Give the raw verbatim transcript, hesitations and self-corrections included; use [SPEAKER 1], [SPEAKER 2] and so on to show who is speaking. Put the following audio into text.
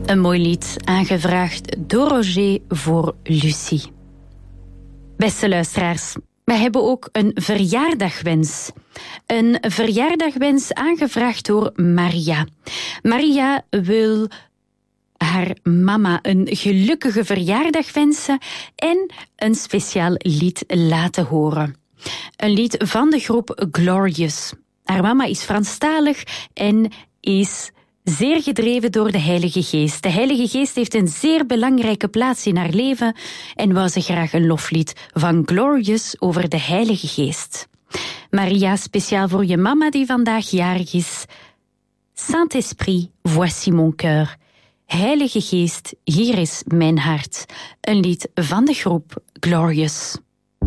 [SPEAKER 1] Een mooi lied, aangevraagd door Roger voor Lucie. Beste luisteraars, wij hebben ook een verjaardagwens. Een verjaardagwens aangevraagd door Maria. Maria wil haar mama een gelukkige verjaardag wensen en een speciaal lied laten horen. Een lied van de groep Glorious. Haar mama is Franstalig en is zeer gedreven door de Heilige Geest. De Heilige Geest heeft een zeer belangrijke plaats in haar leven en wou ze graag een loflied van Glorious over de Heilige Geest. Maria, speciaal voor je mama die vandaag jarig is. Saint-Esprit, voici mon cœur. Heilige Geest, hier is mijn hart. Een lied van de groep Glorious.